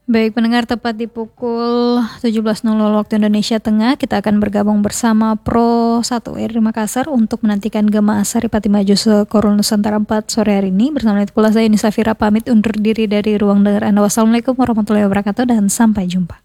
Baik pendengar, tepat di pukul 17.00 waktu Indonesia Tengah, kita akan bergabung bersama Pro 1 RRI Makassar untuk menantikan Gema Saripati Maju Sekoru Nusantara 4 sore hari ini. Bersama itu pula saya Nisa Fira pamit undur diri dari ruang dengar Anda. Wassalamualaikum warahmatullahi wabarakatuh dan sampai jumpa.